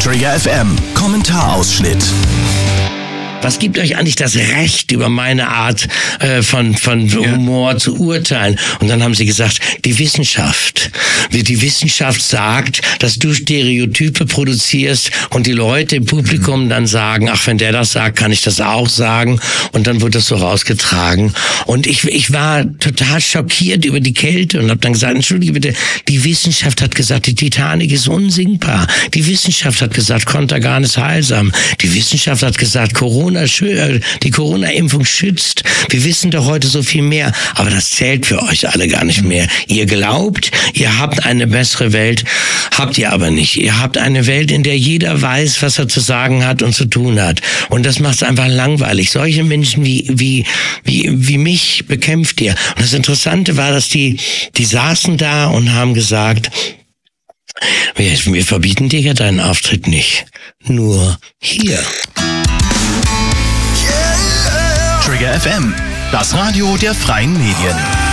Trigger FM Kommentarausschnitt. Was gibt euch eigentlich das Recht, über meine Art von Humor zu urteilen? Und dann haben sie gesagt, die Wissenschaft. Die Wissenschaft sagt, dass du Stereotype produzierst und die Leute im Publikum dann sagen, ach, wenn der das sagt, kann ich das auch sagen. Und dann wurde das so rausgetragen. Und ich war total schockiert über die Kälte und habe dann gesagt, entschuldige bitte, die Wissenschaft hat gesagt, die Titanic ist unsinkbar. Die Wissenschaft hat gesagt, Contergan ist heilsam. Die Wissenschaft hat gesagt, die Corona-Impfung schützt. Wir wissen doch heute so viel mehr. Aber das zählt für euch alle gar nicht mehr. Ihr glaubt, ihr habt eine bessere Welt, habt ihr aber nicht. Ihr habt eine Welt, in der jeder weiß, was er zu sagen hat und zu tun hat. Und das macht es einfach langweilig. Solche Menschen wie mich bekämpft ihr. Und das Interessante war, dass die saßen da und haben gesagt, wir verbieten dir ja deinen Auftritt nicht. Nur hier. Trigger FM, das Radio der freien Medien.